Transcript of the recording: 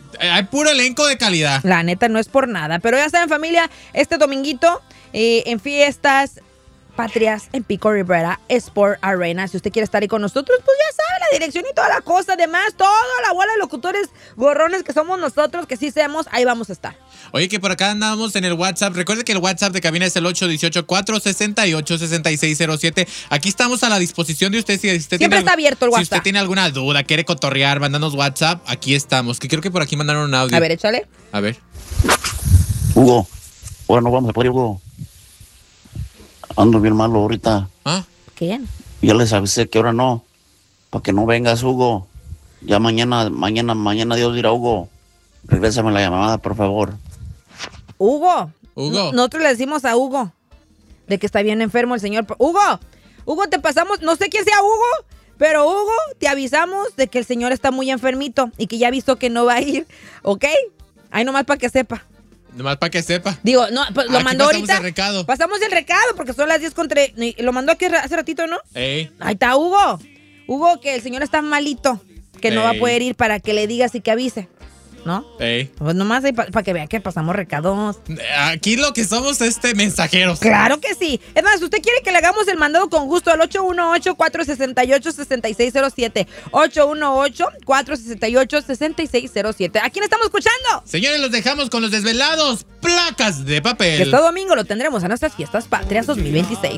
Hay puro elenco de calidad. La neta, no es por nada. Pero ya saben, familia, este dominguito en Fiestas Patrias en Pico Rivera Sport Arena. Si usted quiere estar ahí con nosotros, pues ya sabe la dirección y toda la cosa. Además, toda la bola de locutores gorrones que somos nosotros, que sí seamos, ahí vamos a estar. Oye, que por acá andamos en el WhatsApp. Recuerde que el WhatsApp de cabina es el 818-468-6607. Aquí estamos a la disposición de usted. Si usted siempre está abierto el WhatsApp. Si usted tiene alguna duda, quiere cotorrear, mándanos WhatsApp, aquí estamos. Que creo que por aquí mandaron un audio. A ver, échale. A ver. Hugo, ahora no vamos a poder, Hugo. Ando bien malo ahorita. ¿Ah? ¿Quién? Ya les avisé que ahora no. Para que no vengas, Hugo. Ya mañana Dios dirá, Hugo. Regrésame la llamada, por favor. Hugo. Hugo. Nosotros le decimos a Hugo de que está bien enfermo el señor. Hugo, te pasamos, no sé quién sea Hugo, pero Hugo, te avisamos de que el señor está muy enfermito y que ya avisó que no va a ir, ¿ok? Ahí nomás para que sepa. Nomás para que sepa. Digo, no, pues lo aquí mandó ahorita. El recado. Pasamos el recado porque son las 10 contra... Lo mandó aquí hace ratito, ¿no? Ey. Ahí está Hugo. Hugo, que el señor está malito, que no va a poder ir para que le digas y que avise. ¿No? Ey. Pues nomás para que vea que pasamos recados. Aquí lo que somos mensajeros. Claro que sí. Es más, usted quiere que le hagamos el mandado con gusto al 818-468-6607. 818-468-6607. ¿A quién estamos escuchando? Señores, los dejamos con los desvelados. Placas de papel. Que este domingo lo tendremos a nuestras Fiestas Patrias 2026.